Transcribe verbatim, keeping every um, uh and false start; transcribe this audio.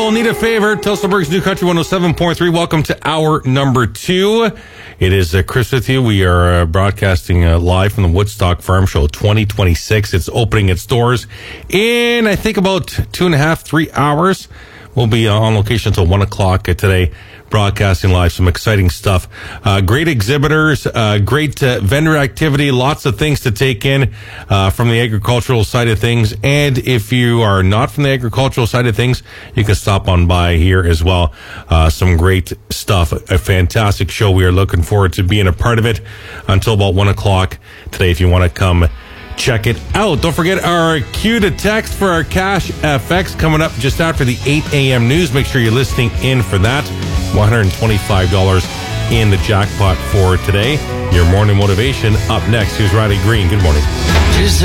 People Need a Favor. Telstra New Country one oh seven point three. Welcome to hour number two. It is uh, Chris with you. We are uh, broadcasting uh, live from the Woodstock Farm Show twenty twenty-six. It's opening its doors in, I think, about two and a half, three hours. We'll be uh, on location until one o'clock uh, today, broadcasting live. Some exciting stuff. Uh, great exhibitors, uh, great uh, vendor activity, lots of things to take in uh, from the agricultural side of things. And if you are not from the agricultural side of things, you can stop on by here as well. Uh, some great stuff. A fantastic show. We are looking forward to being a part of it until about one o'clock today if you want to come check it out. Don't forget our cue to text for our Cash F X coming up just after the eight a.m. news. Make sure you're listening in for that. one hundred twenty-five dollars in the jackpot for today. Your morning motivation up next. Here's Riley Green. Good morning.